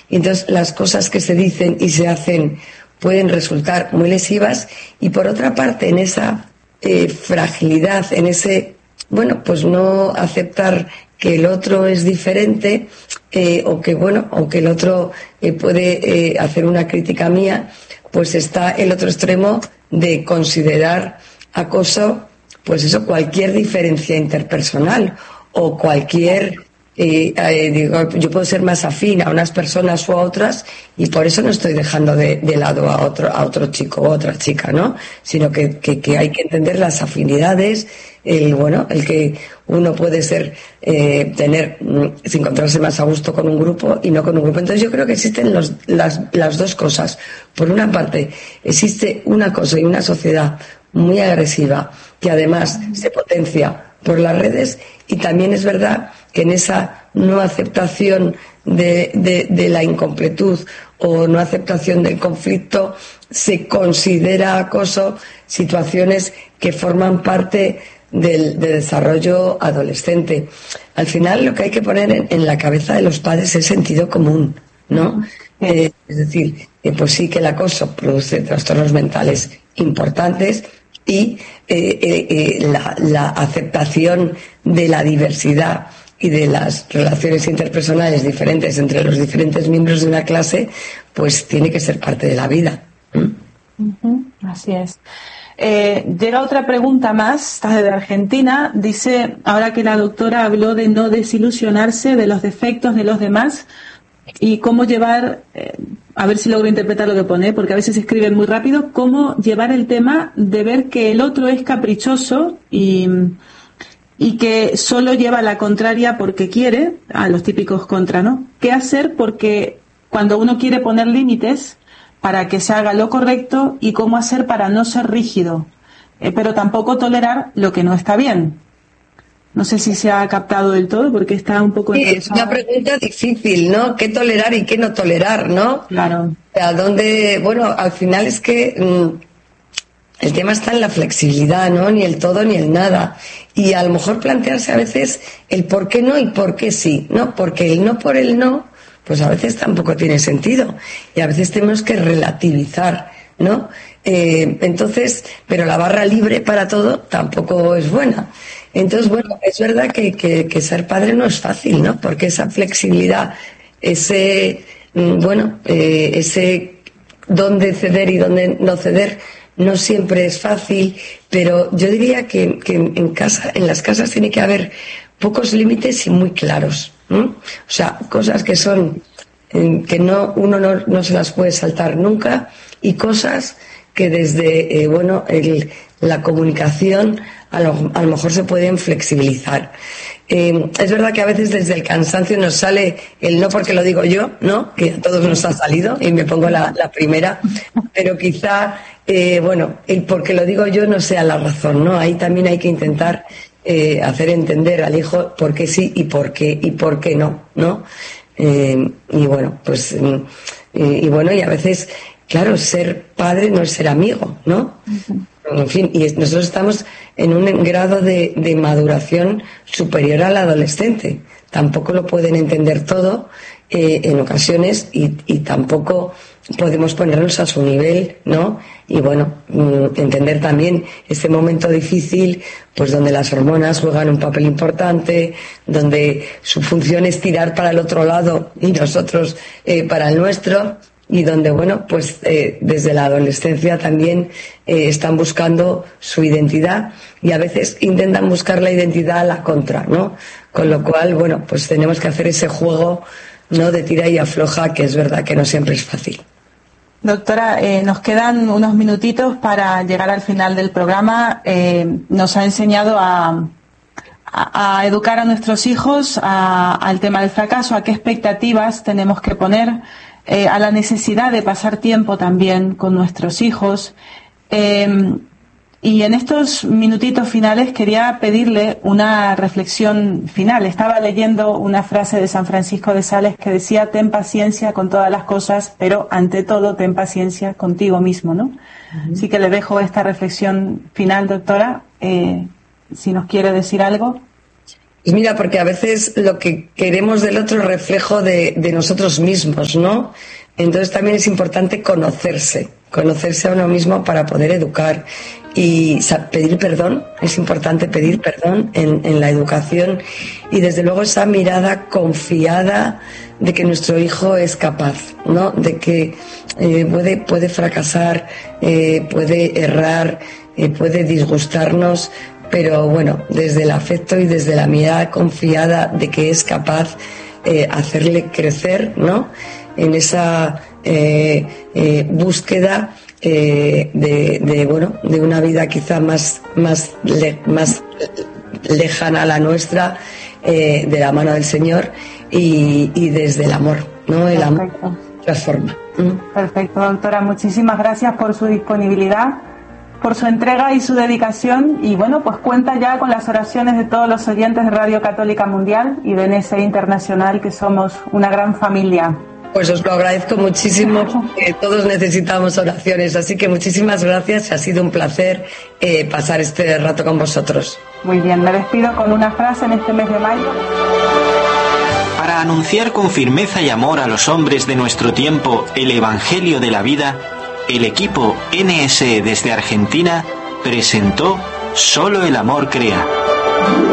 y entonces las cosas que se dicen y se hacen pueden resultar muy lesivas. Y por otra parte, en esa fragilidad, en ese, bueno, pues no aceptar que el otro es diferente, o que, bueno, aunque el otro puede hacer una crítica mía, pues está el otro extremo de considerar acoso, pues eso, cualquier diferencia interpersonal o cualquier digo, yo puedo ser más afín a unas personas o a otras, y por eso no estoy dejando de lado a otro chico o otra chica, ¿no? Sino que hay que entender las afinidades, el que uno puede ser sin encontrarse más a gusto con un grupo y no con un grupo. Entonces yo creo que existen las dos cosas. Por una parte, existe una cosa y una sociedad muy agresiva que además se potencia por las redes, y también es verdad que en esa no aceptación de la incompletud o no aceptación del conflicto se considera acoso situaciones que forman parte del desarrollo adolescente. Al final lo que hay que poner en la cabeza de los padres es sentido común, ¿no? Es decir, pues sí que el acoso produce trastornos mentales importantes, y la aceptación de la diversidad y de las relaciones interpersonales diferentes entre los diferentes miembros de una clase, pues tiene que ser parte de la vida. Así es. Llega otra pregunta más, está de Argentina. Dice, ahora que la doctora habló de no desilusionarse de los defectos de los demás y cómo llevar, a ver si logro interpretar lo que pone, porque a veces escriben muy rápido, cómo llevar el tema de ver que el otro es caprichoso y que solo lleva la contraria porque quiere, a los típicos contra, ¿no? ¿Qué hacer? Porque cuando uno quiere poner límites para que se haga lo correcto, y cómo hacer para no ser rígido, pero tampoco tolerar lo que no está bien. No sé si se ha captado del todo, porque está un poco... Sí, es una pregunta difícil, ¿no? ¿Qué tolerar y qué no tolerar, no? Claro. ¿A dónde? Bueno, al final es que el tema está en la flexibilidad, ¿no? Ni el todo ni el nada. Y a lo mejor plantearse a veces el por qué no y por qué sí, ¿no? Porque el no por el no, pues a veces tampoco tiene sentido. Y a veces tenemos que relativizar, ¿no? Entonces, pero la barra libre para todo tampoco es buena. Entonces, bueno, es verdad que ser padre no es fácil, ¿no? Porque esa flexibilidad, ese dónde ceder y dónde no ceder, no siempre es fácil, pero yo diría que en las casas tiene que haber pocos límites y muy claros, ¿no? O sea, cosas que son que uno no se las puede saltar nunca, y cosas que desde la comunicación a lo mejor se pueden flexibilizar. Es verdad que a veces desde el cansancio nos sale el no porque lo digo yo, ¿no? Que a todos nos ha salido, y me pongo la primera, pero quizá el porque lo digo yo no sea la razón, ¿no? Ahí también hay que intentar hacer entender al hijo por qué sí y por qué no, ¿no? Y a veces, claro, ser padre no es ser amigo, ¿no? En fin, y nosotros estamos en un grado de maduración superior al adolescente. Tampoco lo pueden entender todo en ocasiones, y tampoco podemos ponernos a su nivel, ¿no? Y entender también este momento difícil, pues donde las hormonas juegan un papel importante, donde su función es tirar para el otro lado y nosotros para el nuestro, y donde, desde la adolescencia también están buscando su identidad, y a veces intentan buscar la identidad a la contra, ¿no? Con lo cual, tenemos que hacer ese juego, ¿no? De tira y afloja, que es verdad que no siempre es fácil. Doctora, nos quedan unos minutitos para llegar al final del programa. Nos ha enseñado a educar a nuestros hijos al tema del fracaso, a qué expectativas tenemos que poner, a la necesidad de pasar tiempo también con nuestros hijos. Y en estos minutitos finales quería pedirle una reflexión final. Estaba leyendo una frase de San Francisco de Sales que decía: ten paciencia con todas las cosas, pero ante todo ten paciencia contigo mismo, ¿no? Así que le dejo esta reflexión final, doctora, si nos quiere decir algo. Pues mira, porque a veces lo que queremos del otro es reflejo de nosotros mismos, ¿no? Entonces también es importante conocerse a uno mismo para poder educar y pedir perdón. Es importante pedir perdón en la educación y desde luego esa mirada confiada de que nuestro hijo es capaz, ¿no? De que puede fracasar, puede errar, puede disgustarnos, pero bueno, desde el afecto y desde la mirada confiada de que es capaz hacerle crecer, ¿no? En esa búsqueda de una vida quizá más lejana a la nuestra, de la mano del Señor y desde el amor, ¿no? El amor transforma. Perfecto, doctora. Muchísimas gracias por su disponibilidad, por su entrega y su dedicación, y bueno, pues cuenta ya con las oraciones de todos los oyentes de Radio Católica Mundial y de NSE Internacional, que somos una gran familia. Pues os lo agradezco muchísimo, porque todos necesitamos oraciones, así que muchísimas gracias, ha sido un placer pasar este rato con vosotros. Muy bien, me despido con una frase en este mes de mayo. Para anunciar con firmeza y amor a los hombres de nuestro tiempo el Evangelio de la vida, el equipo NSE desde Argentina presentó Solo el amor crea.